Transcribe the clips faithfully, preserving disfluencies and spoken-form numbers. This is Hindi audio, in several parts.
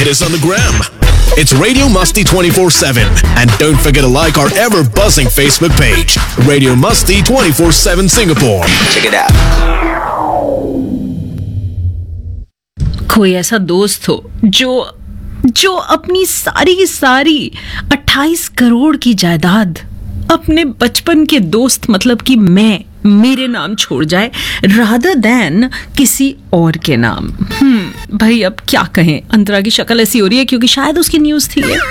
Hit us on the gram. It's Radio Musty twenty-four seven. And don't forget to like our ever buzzing Facebook page, Radio Musty twenty-four seven Singapore. Check it out. कोई ऐसा दोस्त हो जो जो अपनी सारी की सारी अट्ठाईस करोड़ की जायदाद अपने बचपन के दोस्त मतलब कि मैं मेरे नाम छोड़ जाए रादर देन किसी और के नाम। हम्म भाई अब क्या कहें, अंतरा की शक्ल ऐसी हो रही है क्योंकि शायद उसकी न्यूज थी ये।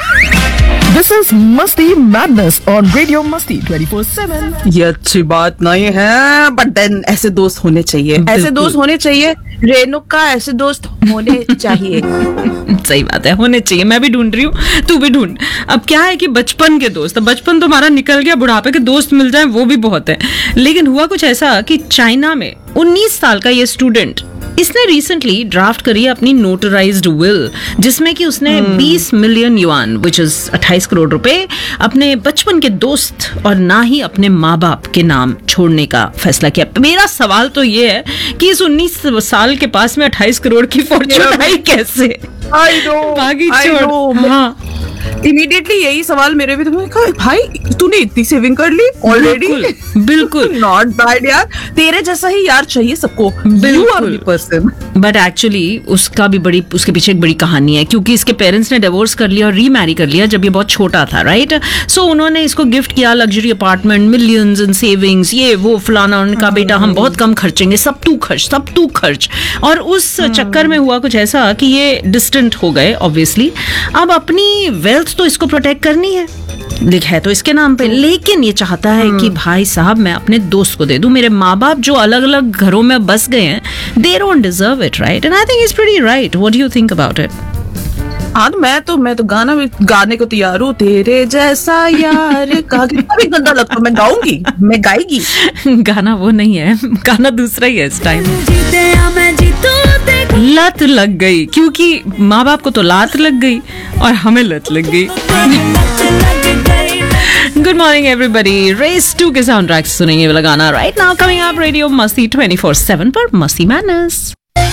This is Musty Madness on Radio Musty twenty-four seven. ये अच्छी बात नहीं है, बट देन ऐसे दोस्त होने चाहिए, ऐसे दोस्त होने चाहिए। रेणुका ऐसे दोस्त होने चाहिए। सही बात है, होने चाहिए। मैं भी ढूंढ रही हूँ, तू भी ढूंढ। अब क्या है कि बचपन के दोस्त, बचपन तो हमारा निकल गया, बुढ़ापे के दोस्त मिल जाए वो भी बहुत है। लेकिन हुआ कुछ ऐसा कि चाइना में उन्नीस साल का ये स्टूडेंट, इसने रिसेंटली ड्राफ्ट करी अपनी नोटराइज्ड विल, जिसमें कि उसने बीस मिलियन युआन विच इज अट्ठाईस करोड़ रुपए अपने बचपन के दोस्त और ना ही अपने माँ बाप के नाम छोड़ने का फैसला किया। मेरा सवाल तो ये है कि इस उन्नीस साल के पास में अट्ठाईस करोड़ की फॉर्चून आई कैसे? I know, भागी I छोड़। know. हाँ इमीडिएटली यही सवाल मेरे भी, तुमने कहा भाई तूने इतनी सेविंग कर ली ऑलरेडी। बिल्कुल, बिल्कुल। नॉट बैड यार, तेरे जैसा ही यार चाहिए सबको। बिल्कुल। पर्सन बट एक्चुअली उसका भी बड़ी, उसके पीछे एक बड़ी कहानी है क्योंकि इसके पेरेंट्स ने डिवोर्स कर लिया और रीमैरी कर लिया जब ये बहुत छोटा था, राइट? सो उन्होंने इसको गिफ्ट किया luxury apartment, millions in savings, ये वो फलाना। उनका बेटा हम बहुत कम खर्चेंगे, सब तू खर्च, सब तू खर्च। और उस चक्कर में हुआ कुछ ऐसा कि ये डिस्टेंट हो गए ऑब्वियसली। अब अपनी वेल्थ तो इसको प्रोटेक्ट करनी है, लिखा है तो इसके नाम पे, लेकिन ये चाहता है कि भाई साहब मैं अपने दोस्त को दे दूं। मेरे माँ बाप जो अलग अलग घरों में बस गए हैं, they don't deserve it, right? And I think it's pretty right. What do you think about it? हाँ, मैं तो मैं तो गाना भी गाने को तैयार हूँ। तेरे जैसा यार का कितना भी गंदा लगता है, मैं गाऊंगी, मैं गाएगी। गाना वो नहीं है, गाना दूसरा ही है इस टाइम। लत लग गई, क्योंकि माँ बाप को तो लात लग गई और हमें लत लग गई। Good morning everybody, raise to के साउंड ट्रैक सुनेंगे वाला गाना right now coming up radio मस्ती ट्वेंटी फोर सेवन पर मस्ती मैनर्स।